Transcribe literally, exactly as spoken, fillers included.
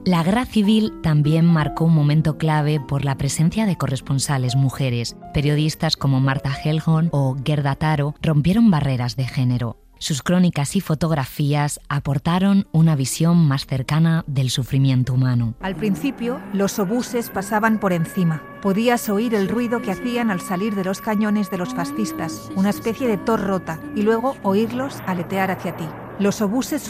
La Guerra Civil también marcó un momento clave por la presencia de corresponsales mujeres. Periodistas como Martha Gellhorn o Gerda Taro rompieron barreras de género. Sus crónicas y fotografías aportaron una visión más cercana del sufrimiento humano. Al principio, los obuses pasaban por encima. Podías oír el ruido que hacían al salir de los cañones de los fascistas, una especie de tos rota, y luego oírlos aletear hacia ti. Los obuses